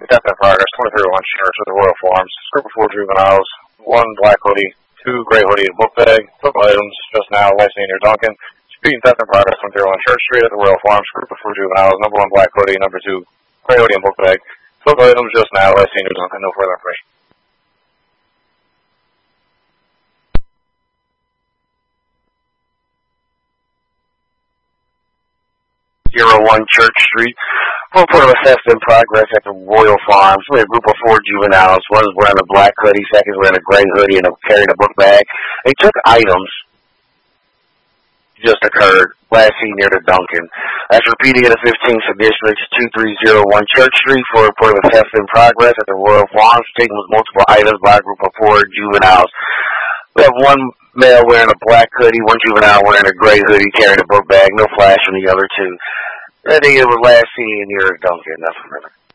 Death in progress, 2301 Church with the Royal Farms. Group of 4 juveniles, 1 black hoodie, 2 gray hoodie and book bag. Total items just now, Light Senior Duncan. Speeding Death in progress, 2301 Church Street at the Royal Farms. Group of 4 juveniles, number 1 black hoodie, number 2 gray hoodie and book bag. Total items just now, Light Senior Duncan. No further information. 01 Church Street. Report of a theft in progress at the Royal Farms. We had a group of 4 juveniles. One is wearing a black hoodie, second is wearing a gray hoodie and carrying a book bag. They took items. Just occurred last seen near the Duncan. That's repeating in the 15th district, 2301 Church Street for a report of a theft in progress at the Royal Farms. Taken with multiple items by a group of 4 juveniles. We have 1 male wearing a black hoodie, 1 juvenile wearing a gray hoodie, carrying a book bag. No flash from the other 2. I think it was last seen near Duncan. That's what I remember.